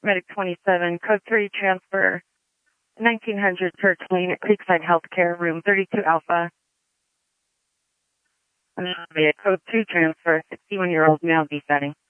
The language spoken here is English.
Medic 27, code 3 transfer 1900 Church Lane at Creekside Healthcare, room 32 Alpha. Code 2 transfer 61-year-old male descending.